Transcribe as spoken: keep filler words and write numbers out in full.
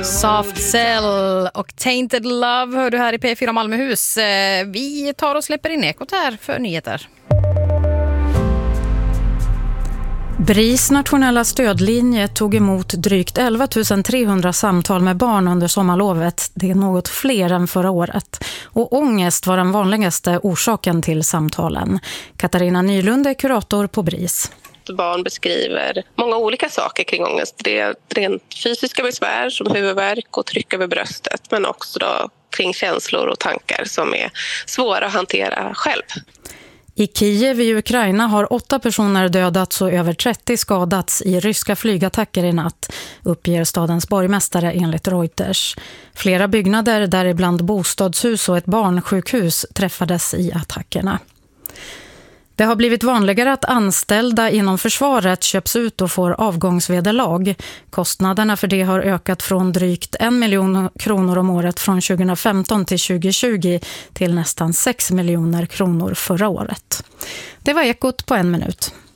Soft Cell och Tainted Love hör du här i P fyra Malmöhus. Vi tar och släpper in ekot här för nyheter. B R I S nationella stödlinje tog emot drygt elva tusen trehundra samtal med barn under sommarlovet. Det är något fler än förra året. Och ångest var den vanligaste orsaken till samtalen. Katarina Nylund är kurator på B R I S. Barn beskriver många olika saker kring ångest. Det är rent fysiska besvär som huvudvärk och tryck över bröstet, men också då kring känslor och tankar som är svåra att hantera själv. I Kiev i Ukraina har åtta personer dödats och över trettio skadats i ryska flygattacker i natt, uppger stadens borgmästare enligt Reuters. Flera byggnader, däribland bostadshus och ett barnsjukhus, träffades i attackerna. Det har blivit vanligare att anställda inom försvaret köps ut och får avgångsvederlag. Kostnaderna för det har ökat från drygt en miljon kronor om året från tjugohundrafemton till tjugohundratjugo till nästan sex miljoner kronor förra året. Det var ekot på en minut.